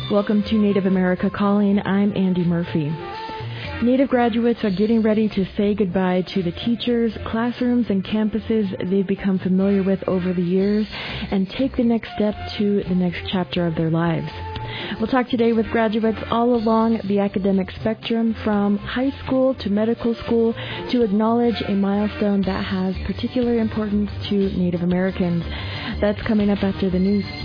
Welcome to Native America Calling. I'm Andy Murphy. Native graduates are getting ready to say goodbye to the teachers, classrooms, and campuses they've become familiar with over the years and take the next step to the next chapter of their lives. We'll talk today with graduates all along the academic spectrum, from high school to medical school, to acknowledge a milestone that has particular importance to Native Americans. That's coming up after the news.